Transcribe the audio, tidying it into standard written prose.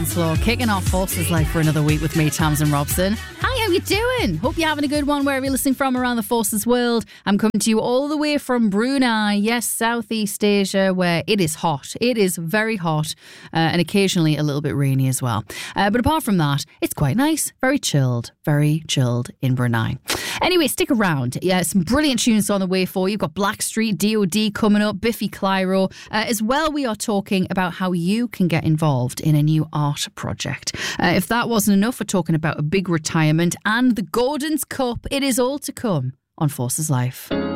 Slow, kicking off Forces Life for another week with me, Tamsin Robson. Hi, how you doing? Hope you're having a good one wherever you're listening from around the Forces world. I'm coming to you all the way from Brunei, yes, Southeast Asia, where it is hot. It is very hot and occasionally a little bit rainy as well. But apart from that, it's quite nice, very chilled in Brunei. Anyway, stick around. Yeah, some brilliant tunes on the way for you. You've got Blackstreet, DOD coming up, Biffy Clyro. As well, we are talking about how you can get involved in a new art project. If that wasn't enough, we're talking about a big retirement and the Gordon's Cup. It is all to come on Forces Life.